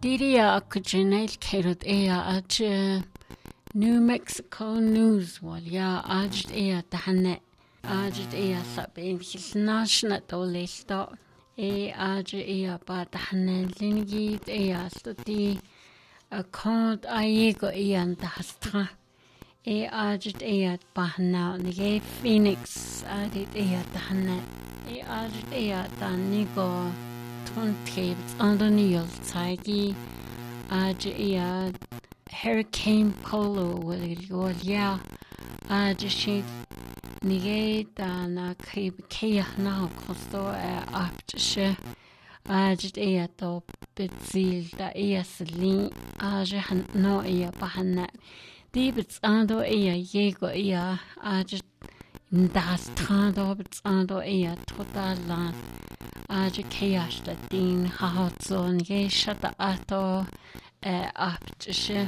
Diria Kujanel Kerut Ea Aj New Mexico News Walia Aj Ea Tahane Aj Ea Sabin National Dolesta Aj Ea Batahane Lingi Ea Study a called Aigo Ean Dastra Aj Ea Bahana Nige Phoenix Adit Ea Tahane Aj Ea Danigo Tontebs Andoniel Tsagi Aj Hurricane Polo will ya Aj Nige Dana Kea now Costo after Aj to Bitzil da Selin Aj no Bahana Dibits Ando Yego Aj Das Tando Bits Ando Total Land Aj Keash da Din Hahotson Ye Shata Ato after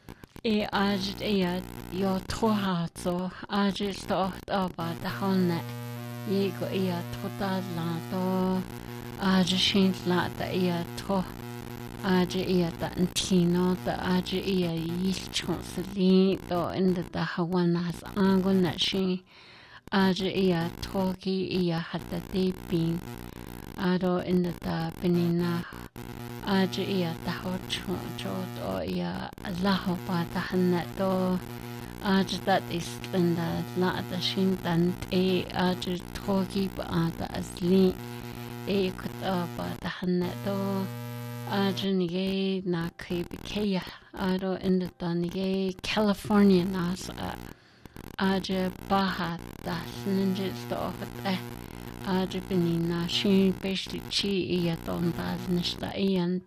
Aj Yo Tohazo Aj Stocht about the Honnet Yego Total Land Aj Shint Lata To Aj da Antino the Aj Yilchon Selin do in the Hawanas Angon Nashi Aj Toki had the deep bean Ado in the Benina Aj the Hochon Jot or Lahopa the Hanet Aj that is in the Lata Shintan Aj Toki Bata Asli Kutaba the Hanet Aj Nige na Kaya Ado in the Nige California Nas Aj Baha das Ninjas the Aj Benina Shin Bashli Chi Don Baz Nishta and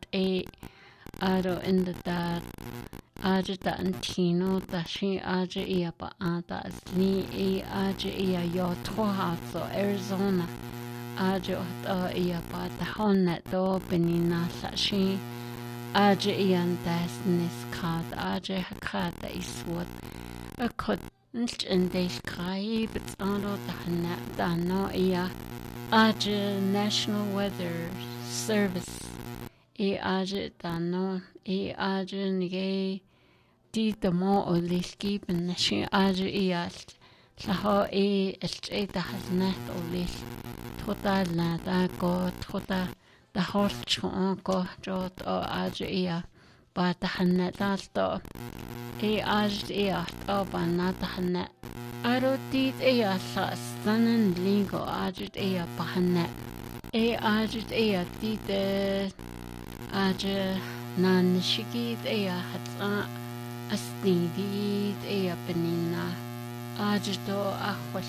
Ado in the Dad Aj da Antino da Shin Aj Ba Anta Asli Aj Yo Tohazo Arizona Aj Ba the Honnet do Benina Sashi Aj and das Niskad Aj Hakata Iswood a could in this cry, but Ando da no Aj National Weather Service Aj da no Aj Nige di the mo or liski and she Aj Saho da has net or lis Tota la da go tota the horse chon go jot or Aj but the Hanet Alto Aj Oba not the Hanet. I wrote did Stan and Lingo Aj Bahanet. Aj did Aj Nan Shigid had a sneedy Benina. Aj do Ahwas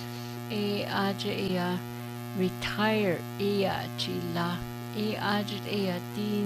Aj retire Gila Aj